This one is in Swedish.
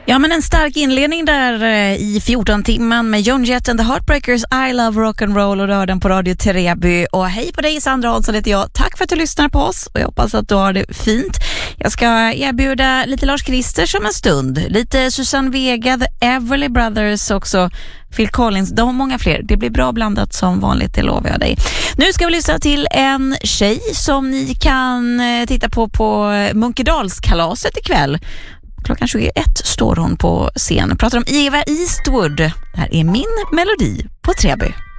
Ja, men en stark inledning där i 14-timman med Joan Jett and the Heartbreakers, I Love Rock'n'Roll, och rör den på Radio Treby. Och hej på dig, Sandra Hansson heter jag. Tack för att du lyssnar på oss och jag hoppas att du har det fint. Jag ska erbjuda lite Lars Kristers om en stund, lite Susanne Vega, The Everly Brothers också, Phil Collins, de har många fler. Det blir bra blandat som vanligt, det lovar jag dig. Nu ska vi lyssna till en tjej som ni kan titta på Munkedalskalaset ikväll. Klockan 21 står hon på scen. Pratar om Eva Eastwood. Det här är Min melodi på Treby.